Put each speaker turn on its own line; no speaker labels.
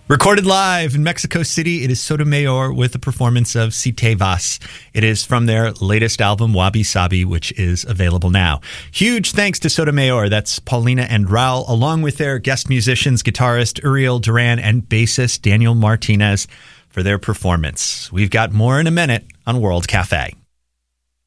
Recorded live in Mexico City, it is Sotomayor with a performance of Si Te Vas. It is from their latest album, Wabi Sabi, which is available now. Huge thanks to Sotomayor, that's Paulina and Raul, along with their guest musicians, guitarist Uriel Duran and bassist Daniel Martinez for their performance. We've got more in a minute on World Cafe.